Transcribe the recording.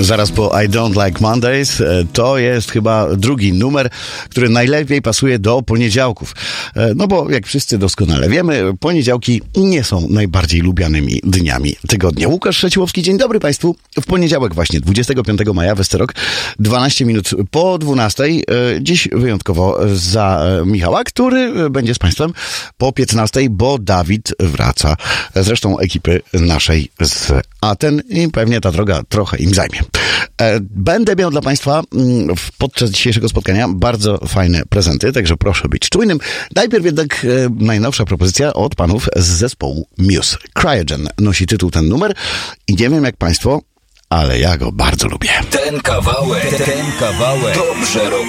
Zaraz po I Don't Like Mondays to jest chyba drugi numer, który najlepiej pasuje do poniedziałków. No bo jak wszyscy doskonale wiemy, poniedziałki nie są najbardziej lubianymi dniami tygodnia. Łukasz Szeciłowski, dzień dobry Państwu. W poniedziałek właśnie, 25 maja, Westerok, 12 minut po 12. Dziś wyjątkowo za Michała, który będzie z Państwem po 15, bo Dawid wraca. Zresztą ekipy naszej z Aten i pewnie ta droga trochę im zajmie. Będę miał dla Państwa podczas dzisiejszego spotkania bardzo fajne prezenty, także proszę być czujnym. Najpierw jednak najnowsza propozycja od panów z zespołu Muse. Cryogen nosi tytuł ten numer i nie wiem jak Państwo, ale ja go bardzo lubię. Ten kawałek dobrze robi.